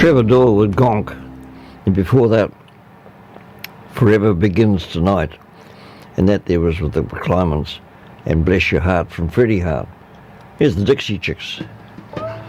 Trevor Doyle with Gonk, and before that, Forever Begins Tonight, and that there was with the Climans, and Bless Your Heart from Freddie Hart. Here's the Dixie Chicks.